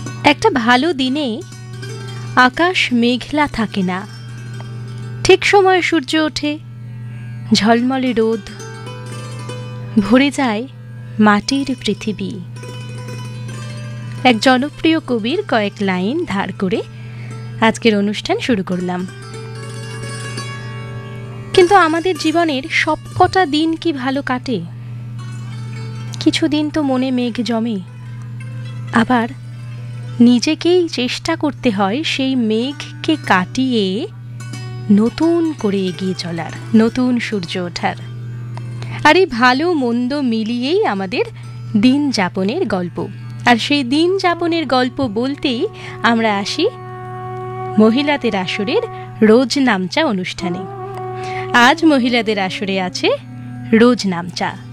একটা ভালো দিনে আকাশ মেঘলা থাকে না, ঠিক সময়ে সূর্য ওঠে, ঝলমলে রোদ, ভরে যায় মাটির পৃথিবী। এক জনপ্রিয় কবির কয়েক লাইন ধার করে আজকের অনুষ্ঠান শুরু করলাম। কিন্তু আমাদের জীবনের সবকটা দিন কি ভালো কাটে? কিছু দিন তো মনে মেঘ জমে, আবার নিজেকেই চেষ্টা করতে হয় সেই মেঘকে কাটিয়ে নতুন করে এগিয়ে চলার, নতুন সূর্য ওঠার। আর এই ভালো মন্দ মিলিয়েই আমাদের দিন যাপনের গল্প। আর সেই দিন যাপনের গল্প বলতেই আমরা আসি মহিলাদের আসরের রোজ নামচা অনুষ্ঠানে। আজ মহিলাদের আসরে আছে রোজ নামচা।